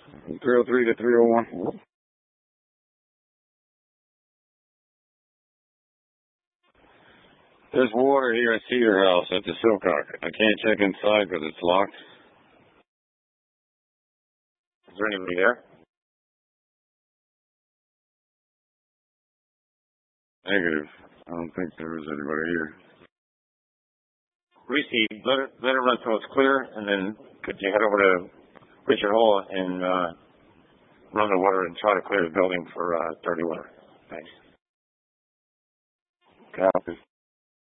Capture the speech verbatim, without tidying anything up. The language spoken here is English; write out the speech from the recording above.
three oh three to three oh one. There's water here at Cedar House at the Silcock. I can't check inside because it's locked. Is there anybody there? Negative. I don't think there is anybody here. Reese, let it, let it run till it's clear, and then could you head over to Richard Hall and uh, run the water and try to clear the building for uh, dirty water? Thanks. Copy.